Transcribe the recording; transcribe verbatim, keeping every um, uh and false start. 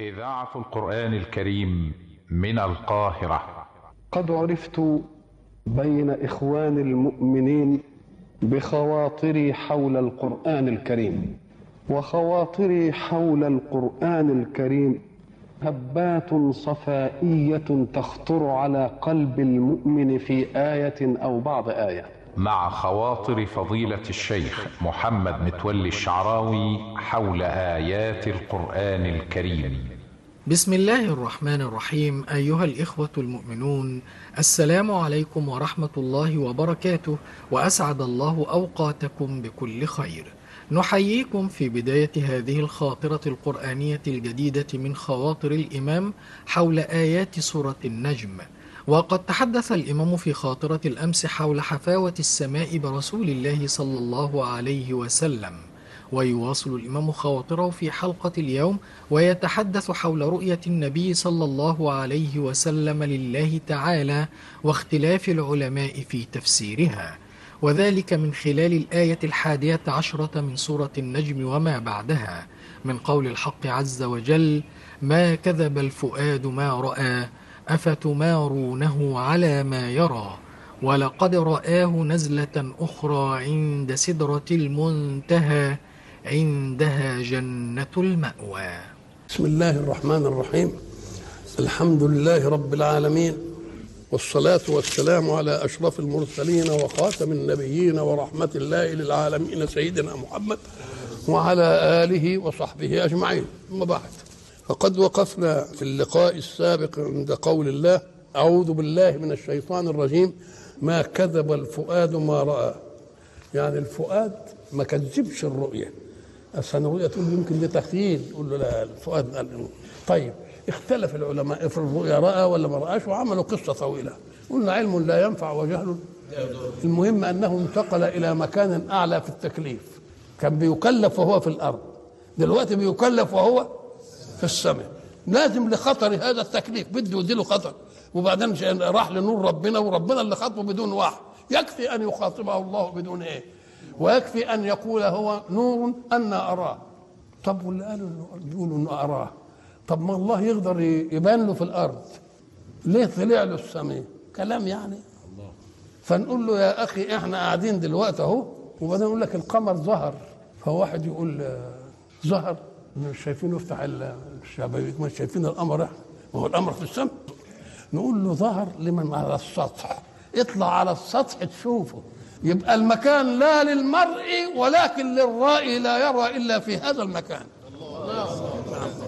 إذاعة القرآن الكريم من القاهرة. قد عرفت بين إخوان المؤمنين بخواطري حول القرآن الكريم، وخواطري حول القرآن الكريم هبات صفائية تخطر على قلب المؤمن في آية أو بعض آية. مع خواطر فضيلة الشيخ محمد متولي الشعراوي حول آيات القرآن الكريم. بسم الله الرحمن الرحيم. أيها الإخوة المؤمنون، السلام عليكم ورحمة الله وبركاته، وأسعد الله أوقاتكم بكل خير. نحييكم في بداية هذه الخاطرة القرآنية الجديدة من خواطر الإمام حول آيات سورة النجم. وقد تحدث الإمام في خاطرة الأمس حول حفاوة السماء برسول الله صلى الله عليه وسلم، ويواصل الإمام خواطره في حلقة اليوم ويتحدث حول رؤية النبي صلى الله عليه وسلم لله تعالى واختلاف العلماء في تفسيرها، وذلك من خلال الآية الحادية عشرة من سورة النجم وما بعدها، من قول الحق عز وجل: ما كذب الفؤاد ما رأى أفتمارونه على ما يرى ولقد رآه نزلة أخرى عند سدرة المنتهى عندها جنة المأوى. بسم الله الرحمن الرحيم. الحمد لله رب العالمين، والصلاة والسلام على أشرف المرسلين وخاتم النبيين ورحمة الله للعالمين سيدنا محمد وعلى آله وصحبه أجمعين. أما بعد، فقد وقفنا في اللقاء السابق عند قول الله: أعوذ بالله من الشيطان الرجيم، ما كذب الفؤاد ما رأى. يعني الفؤاد ما كذبش الرؤية. أصلا الرؤية تقول يمكن ده تخيل، يقول له لا، الفؤاد قال. طيب، اختلف العلماء في الرؤيا رأى ولا ما رأاش، وعملوا قصة طويلة. قلنا علم لا ينفع وجهل. المهم أنه انتقل إلى مكان أعلى في التكليف. كان بيكلف وهو في الأرض، دلوقتي بيكلف وهو في السماء. لازم لخطر هذا التكليف بده يديله خطر، وبعدين راح لنور ربنا، وربنا اللي خاطبه بدون وحي. يكفي أن يخاطبه الله بدون إيه، ويكفي أن يقول هو نور أنا أراه. طب واللي قالوا يقولوا أنه أراه، طب ما الله يقدر يبان له في الأرض، ليه طلع له السماء؟ كلام يعني. فنقول له يا أخي إحنا قاعدين دلوقتي أهو، وبعدين يقول لك القمر ظهر، فواحد يقول ظهر، مش شايفينه، يفتح الشبابيك مش شايفين القمر، احنا ما هو القمر في السماء. نقول له ظهر لمن على السطح، اطلع على السطح تشوفه. يبقى المكان لا للمرء ولكن للرائي لا يرى الا في هذا المكان.